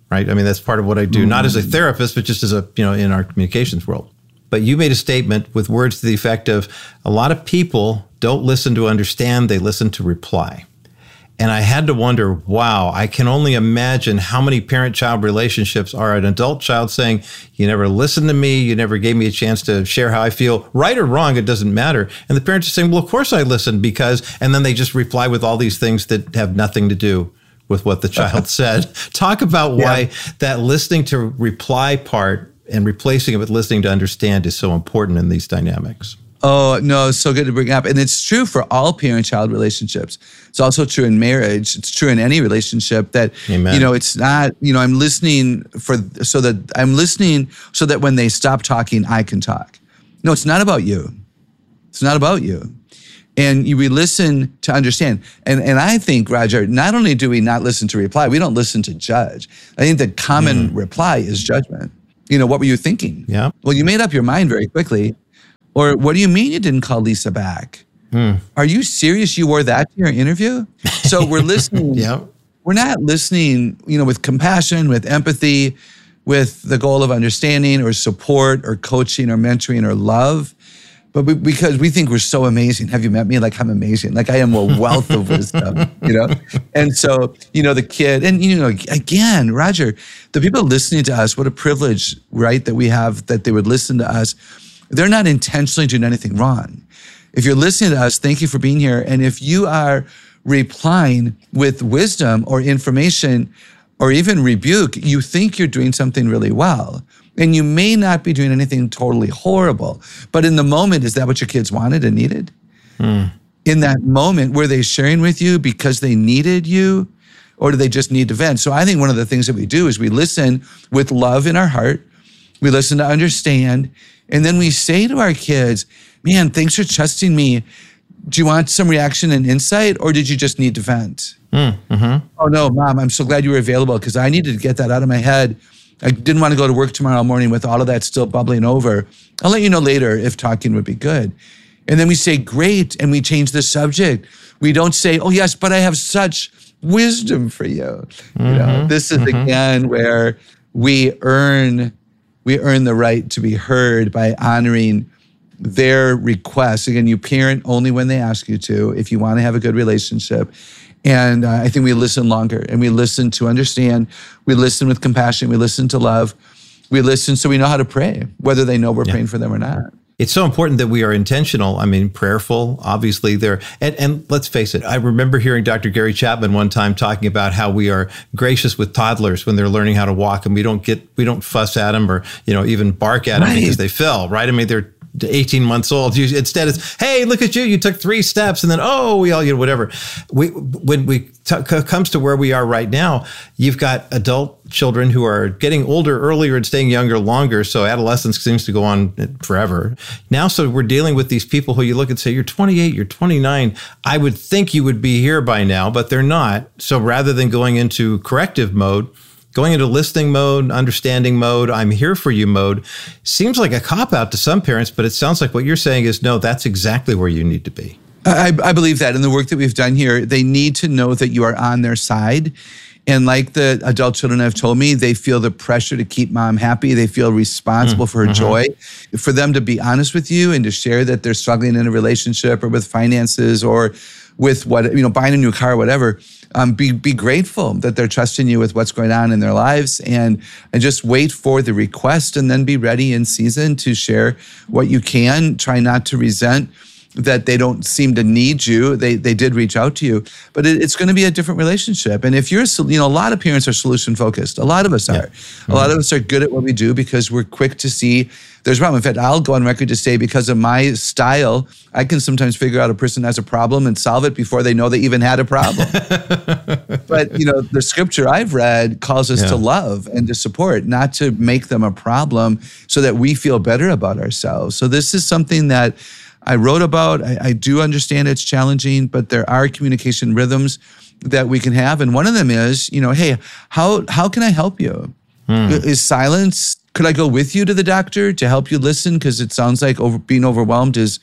right? I mean, that's part of what I do, mm. not as a therapist, but just as a, you know, in our communications world. But you made a statement with words to the effect of, a lot of people don't listen to understand, they listen to reply. And I had to wonder, wow, I can only imagine how many parent-child relationships are an adult child saying, you never listened to me, you never gave me a chance to share how I feel, right or wrong, it doesn't matter. And the parents are saying, well, of course I listened because, and then they just reply with all these things that have nothing to do with what the child said. Talk about why yeah. that listening to reply part and replacing it with listening to understand is so important in these dynamics. Oh, no, it's so good to bring up. And it's true for all parent-child relationships. It's also true in marriage. It's true in any relationship that, Amen. you know, it's not, you know, I'm listening for, so that I'm listening so that when they stop talking, I can talk. No, it's not about you. It's not about you. And you, we listen to understand. And and I think, Roger, not only do we not listen to reply, we don't listen to judge. I think the common mm. reply is judgment. You know, what were you thinking? Yeah. Well, you made up your mind very quickly. Or what do you mean you didn't call Lisa back? Mm. Are you serious you wore that to your interview? So we're listening. yeah. We're not listening, you know, with compassion, with empathy, with the goal of understanding or support or coaching or mentoring or love. But we, because we think we're so amazing. Have you met me? Like, I'm amazing. Like, I am a wealth of wisdom, you know? And so, you know, the kid, and, you know, again, Roger, the people listening to us, what a privilege, right, that we have that they would listen to us. They're not intentionally doing anything wrong. If you're listening to us, thank you for being here. And if you are replying with wisdom or information or even rebuke, you think you're doing something really well. And you may not be doing anything totally horrible. But in the moment, is that what your kids wanted and needed? Mm. In that moment, were they sharing with you because they needed you? Or do they just need to vent? So I think one of the things that we do is we listen with love in our heart. We listen to understand. And then we say to our kids, man, thanks for trusting me. Do you want some reaction and insight, or did you just need to vent? Mm, mm-hmm. Oh, no, Mom, I'm so glad you were available because I needed to get that out of my head. I didn't want to go to work tomorrow morning with all of that still bubbling over. I'll let you know later if talking would be good. And then we say, great, and we change the subject. We don't say, oh, yes, but I have such wisdom for you. Mm-hmm, you know, this is, mm-hmm. again, where we earn We earn the right to be heard by honoring their requests. Again, you parent only when they ask you to, if you want to have a good relationship. And uh, I think we listen longer, and we listen to understand. We listen with compassion. We listen to love. We listen so we know how to pray, whether they know we're yeah. praying for them or not. It's so important that we are intentional. I mean, prayerful, obviously there. And, and let's face it, I remember hearing Doctor Gary Chapman one time talking about how we are gracious with toddlers when they're learning how to walk, and we don't get, we don't fuss at them or, you know, even bark at them right. because they fell, right? I mean, they're eighteen months old. You, instead it's, hey, look at you, you took three steps, and then, oh, we all, you know, whatever. We, when we t- comes to where we are right now, you've got adult children who are getting older earlier and staying younger longer. So adolescence seems to go on forever. Now, so we're dealing with these people who you look and say, you're twenty-eight, you're twenty-nine. I would think you would be here by now, but they're not. So rather than going into corrective mode, going into listening mode, understanding mode, I'm here for you mode, seems like a cop-out to some parents, but it sounds like what you're saying is, no, that's exactly where you need to be. I, I believe that in the work that we've done here, they need to know that you are on their side. And like the adult children have told me, they feel the pressure to keep mom happy. They feel responsible mm, for her mm-hmm. joy. For them to be honest with you and to share that they're struggling in a relationship or with finances or with what, you know, buying a new car or whatever, um, be be grateful that they're trusting you with what's going on in their lives, and and just wait for the request and then be ready in season to share what you can. Try not to resent that they don't seem to need you. They they did reach out to you, but it, it's going to be a different relationship. And if you're, you know, a lot of parents are solution focused. A lot of us are. Yeah. Mm-hmm. A lot of us are good at what we do because we're quick to see there's a problem. In fact, I'll go on record to say because of my style, I can sometimes figure out a person has a problem and solve it before they know they even had a problem. But, you know, the scripture I've read calls us yeah. to love and to support, not to make them a problem so that we feel better about ourselves. So this is something that I wrote about. I, I do understand it's challenging, but there are communication rhythms that we can have. And one of them is, you know, hey, how how can I help you? Hmm. Is silence, could I go with you to the doctor to help you listen? Because it sounds like over, being overwhelmed is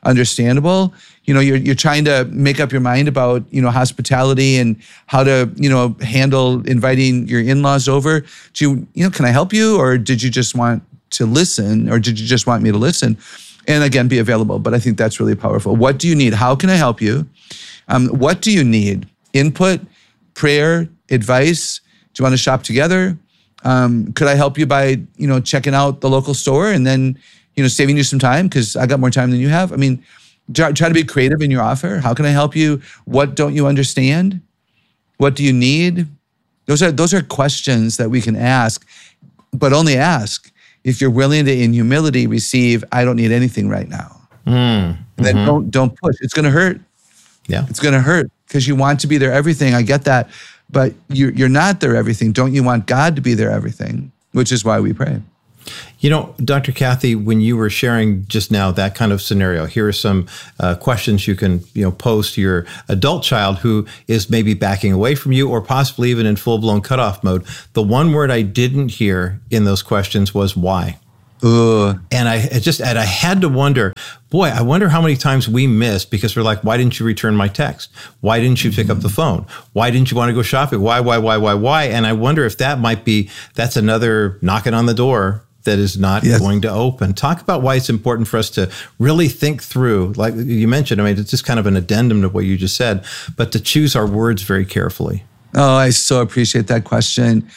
understandable. You know, you're you're trying to make up your mind about, you know, hospitality and how to, you know, handle inviting your in-laws over. Do you, you know, can I help you? Or did you just want to listen? Or did you just want me to listen? And again, be available. But I think that's really powerful. What do you need? How can I help you? Um, what do you need? Input, prayer, advice? Do you want to shop together? Um, could I help you by, you know, checking out the local store and then, you know, saving you some time because I got more time than you have? I mean, try, try to be creative in your offer. How can I help you? What don't you understand? What do you need? Those are those are questions that we can ask, but only ask if you're willing to, in humility, receive, I don't need anything right now. Mm, then mm-hmm. don't don't push. It's going to hurt. Yeah, it's going to hurt because you want to be their everything. I get that. But you're, you're not their everything. Don't you want God to be their everything? Which is why we pray. You know, Doctor Kathy, when you were sharing just now that kind of scenario, here are some uh, questions you can, you know, pose to your adult child who is maybe backing away from you or possibly even in full-blown cutoff mode. The one word I didn't hear in those questions was why. Ugh. And I it just and I had to wonder, boy, I wonder how many times we missed because we're like, why didn't you return my text? Why didn't you pick up the phone? Why didn't you want to go shopping? Why, why, why, why, why? And I wonder if that might be, that's another knocking on the door that is not yes. going to open. Talk about why it's important for us to really think through, like you mentioned, I mean, it's just kind of an addendum to what you just said, but to choose our words very carefully. Oh, I so appreciate that question.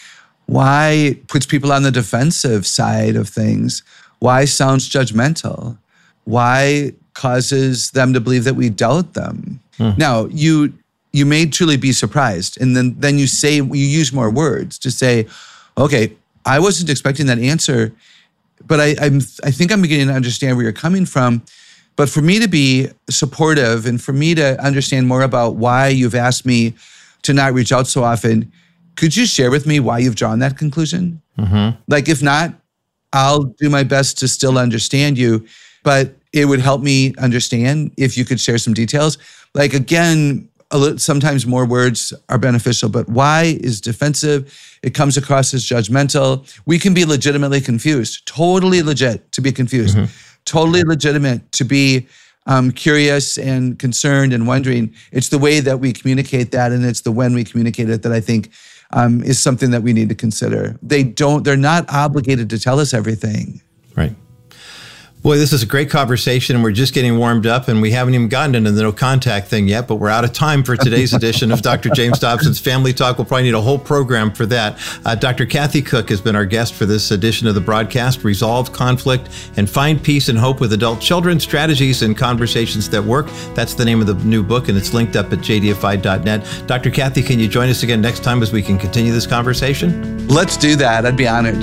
Why puts people on the defensive side of things? Why sounds judgmental? Why causes them to believe that we doubt them? Hmm. Now, you you may truly be surprised. And then, then you say, you use more words to say, okay, I wasn't expecting that answer, but I, I'm, I think I'm beginning to understand where you're coming from. But for me to be supportive and for me to understand more about why you've asked me to not reach out so often, could you share with me why you've drawn that conclusion? Mm-hmm. Like, if not, I'll do my best to still understand you, but it would help me understand if you could share some details. Like, again, a little, sometimes more words are beneficial, but why is defensive. It comes across as judgmental. We can be legitimately confused, totally legit to be confused, mm-hmm. totally legitimate to be um, curious and concerned and wondering. It's the way that we communicate that, and it's the when we communicate it that I think Um, is something that we need to consider. They don't, they're not obligated to tell us everything. Right. Boy, this is a great conversation, and we're just getting warmed up, and we haven't even gotten into the no contact thing yet, but we're out of time for today's edition of Doctor James Dobson's Family Talk. We'll probably need a whole program for that. Uh, Doctor Kathy Cook has been our guest for this edition of the broadcast. Resolve conflict and find peace and hope with adult children, strategies and conversations that work. That's the name of the new book, and it's linked up at j d f i dot net. Doctor Kathy, can you join us again next time as we can continue this conversation? Let's do that. I'd be honored.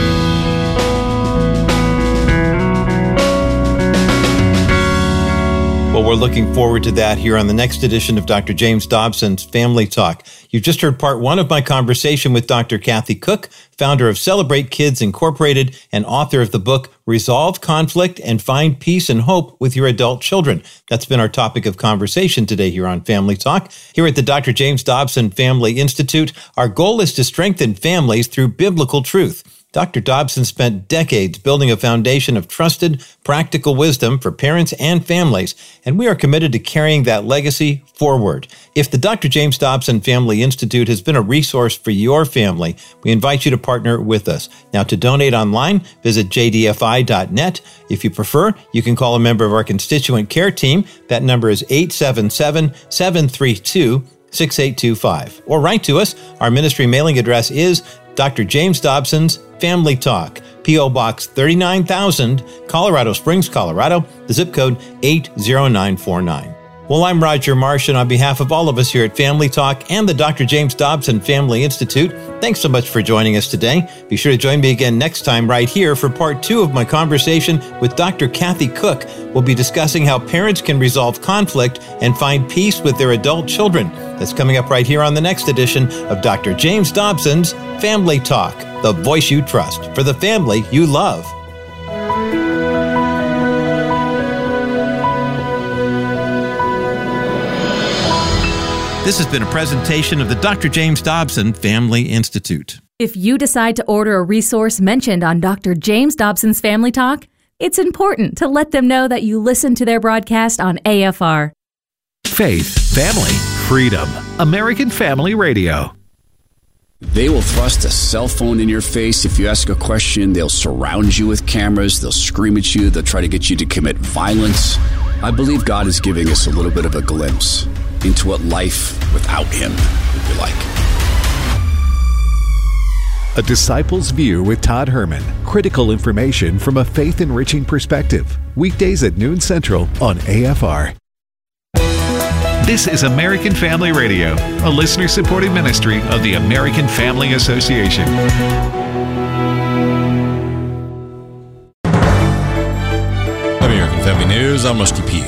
Well, we're looking forward to that here on the next edition of Doctor James Dobson's Family Talk. You've just heard part one of my conversation with Doctor Kathy Cook, founder of Celebrate Kids Incorporated and author of the book Resolve Conflict and Find Peace and Hope with Your Adult Children. That's been our topic of conversation today here on Family Talk. Here at the Doctor James Dobson Family Institute, our goal is to strengthen families through biblical truth. Doctor Dobson spent decades building a foundation of trusted, practical wisdom for parents and families, and we are committed to carrying that legacy forward. If the Doctor James Dobson Family Institute has been a resource for your family, we invite you to partner with us. Now, to donate online, visit j d f i dot net. If you prefer, you can call a member of our constituent care team. That number is eight seven seven, seven three two, six eight two five. Or write to us. Our ministry mailing address is Doctor James Dobson's Family Talk, P O Box thirty-nine thousand, Colorado Springs, Colorado, the zip code eight zero nine four nine. Well, I'm Roger Marsh, and on behalf of all of us here at Family Talk and the Doctor James Dobson Family Institute, thanks so much for joining us today. Be sure to join me again next time right here for part two of my conversation with Doctor Kathy Cook. We'll be discussing how parents can resolve conflict and find peace with their adult children. That's coming up right here on the next edition of Doctor James Dobson's Family Talk, the voice you trust for the family you love. This has been a presentation of the Doctor James Dobson Family Institute. If you decide to order a resource mentioned on Doctor James Dobson's Family Talk, It's important to let them know that you listen to their broadcast on A F R. Faith, family, freedom. American Family Radio. They will thrust a cell phone in your face if you ask a question. They'll surround you with cameras. They'll scream at you. They'll try to get you to commit violence. I believe God is giving us a little bit of a glimpse into what life without Him would be like. A Disciple's View with Todd Herman. Critical information from a faith-enriching perspective. Weekdays at noon Central on A F R. This is American Family Radio, a listener-supported ministry of the American Family Association. American Family News, I'm Rusty Pugh.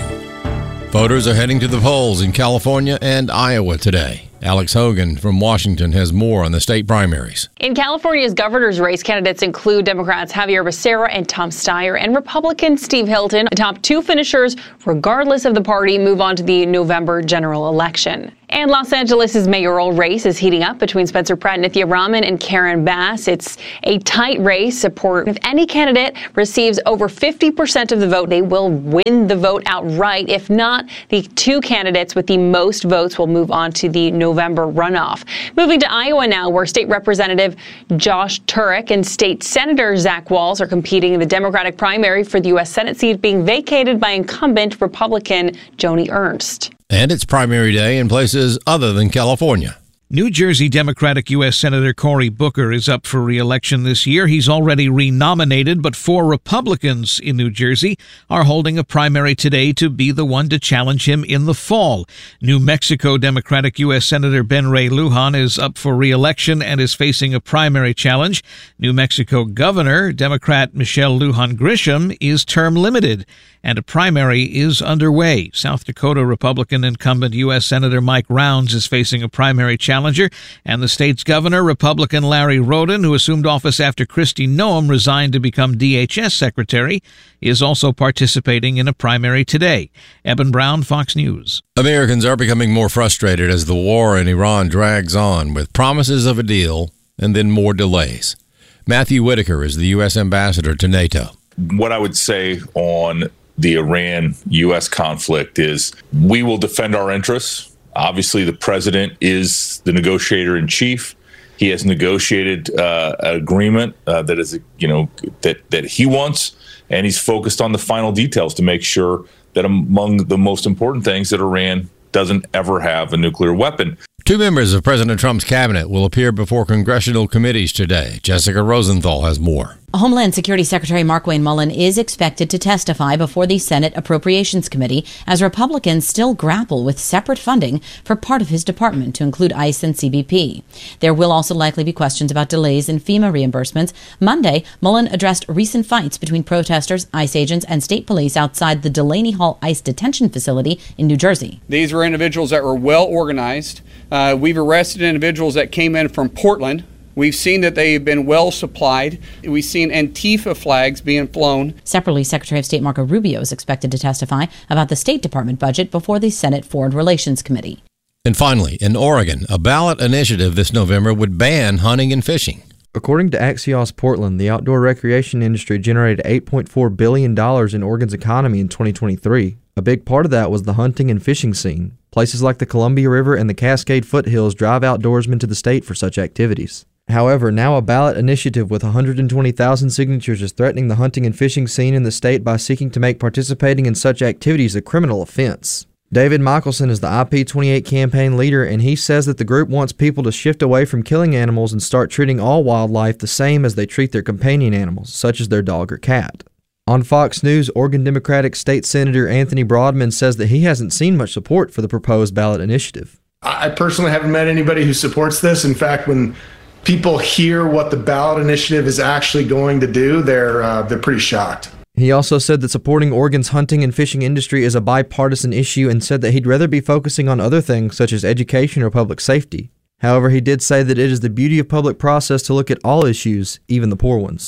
Voters are heading to the polls in California and Iowa today. Alex Hogan from Washington has more on the state primaries. In California's governor's race, candidates include Democrats Javier Becerra and Tom Steyer and Republican Steve Hilton. The top two finishers, regardless of the party, move on to the November general election. And Los Angeles' mayoral race is heating up between Spencer Pratt, Nithya Raman, and Karen Bass. It's a tight race. Support. If any candidate receives over fifty percent of the vote, they will win the vote outright. If not, the two candidates with the most votes will move on to the November runoff. Moving to Iowa now, where State Representative Josh Turek and State Senator Zach Walz are competing in the Democratic primary for the U S Senate seat being vacated by incumbent Republican Joni Ernst. And it's primary day in places other than California. New Jersey Democratic U S Senator Cory Booker is up for re-election this year. He's already renominated, but four Republicans in New Jersey are holding a primary today to be the one to challenge him in the fall. New Mexico Democratic U S Senator Ben Ray Lujan is up for re-election and is facing a primary challenge. New Mexico Governor Democrat Michelle Lujan Grisham is term limited, and a primary is underway. South Dakota Republican incumbent U S Senator Mike Rounds is facing a primary challenger, and the state's governor, Republican Larry Roden, who assumed office after Kristi Noem resigned to become D H S secretary, is also participating in a primary today. Eben Brown, Fox News. Americans are becoming more frustrated as the war in Iran drags on, with promises of a deal and then more delays. Matthew Whitaker is the U S ambassador to NATO. What I would say on the Iran U S conflict is we will defend our interests. Obviously, the president is the negotiator in chief. He has negotiated uh, an agreement uh, that is, you know, that that he wants, and he's focused on the final details to make sure that among the most important things that Iran doesn't ever have a nuclear weapon. Two members of President Trump's cabinet will appear before congressional committees today. Jessica Rosenthal has more. Homeland Security Secretary Markwayne Mullin is expected to testify before the Senate Appropriations Committee as Republicans still grapple with separate funding for part of his department to include ICE and C B P. There will also likely be questions about delays in FEMA reimbursements. Monday, Mullin addressed recent fights between protesters, ICE agents, and state police outside the Delaney Hall ICE detention facility in New Jersey. These were individuals that were well organized. Uh, we've arrested individuals that came in from Portland. We've seen that they've been well supplied. We've seen Antifa flags being flown. Separately, Secretary of State Marco Rubio is expected to testify about the State Department budget before the Senate Foreign Relations Committee. And finally, in Oregon, a ballot initiative this November would ban hunting and fishing. According to Axios Portland, the outdoor recreation industry generated eight point four billion dollars in Oregon's economy in twenty twenty-three. A big part of that was the hunting and fishing scene. Places like the Columbia River and the Cascade foothills drive outdoorsmen to the state for such activities. However, now a ballot initiative with one hundred twenty thousand signatures is threatening the hunting and fishing scene in the state by seeking to make participating in such activities a criminal offense. David Michelson is the I P twenty-eight campaign leader, and he says that the group wants people to shift away from killing animals and start treating all wildlife the same as they treat their companion animals, such as their dog or cat. On Fox News, Oregon Democratic State Senator Anthony Broadman says that he hasn't seen much support for the proposed ballot initiative. I personally haven't met anybody who supports this. In fact, when people hear what the ballot initiative is actually going to do, they're uh, they're pretty shocked. He also said that supporting Oregon's hunting and fishing industry is a bipartisan issue and said that he'd rather be focusing on other things such as education or public safety. However, he did say that it is the beauty of public process to look at all issues, even the poor ones.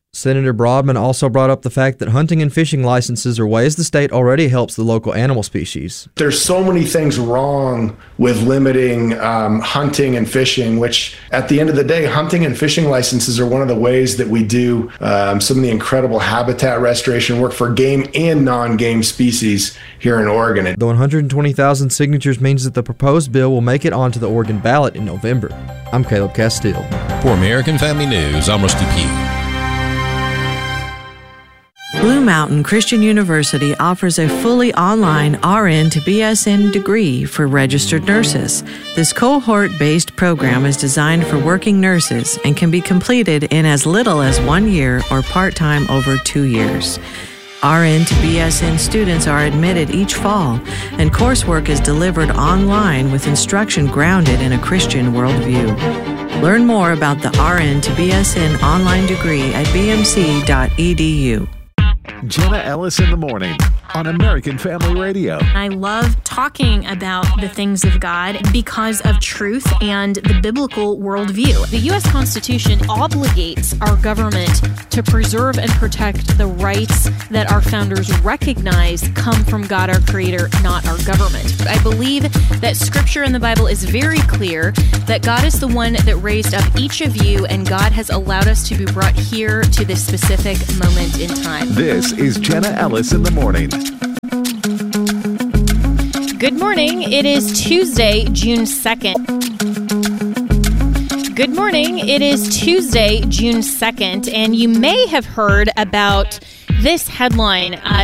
Senator Broadman also brought up the fact that hunting and fishing licenses are ways the state already helps the local animal species. There's so many things wrong with limiting um, hunting and fishing, which at the end of the day, hunting and fishing licenses are one of the ways that we do um, some of the incredible habitat restoration work for game and non-game species here in Oregon. The one hundred twenty thousand signatures means that the proposed bill will make it onto the Oregon ballot in November. I'm Caleb Castile. For American Family News, I'm Rusty Pugh. Blue Mountain Christian University offers a fully online R N to B S N degree for registered nurses. This cohort-based program is designed for working nurses and can be completed in as little as one year or part-time over two years. R N to B S N students are admitted each fall, and coursework is delivered online with instruction grounded in a Christian worldview. Learn more about the R N to B S N online degree at b m c dot e d u. Jenna Ellis in the morning on American Family Radio. I love talking about the things of God because of truth and the biblical worldview. The U S Constitution obligates our government to preserve and protect the rights that our founders recognize come from God, our Creator, not our government. I believe that Scripture in the Bible is very clear that God is the one that raised up each of you, and God has allowed us to be brought here to this specific moment in time. This is Jenna Ellis in the morning. Good morning. It is Tuesday, June second. Good morning. It is Tuesday, June second, and you may have heard about this headline. Uh,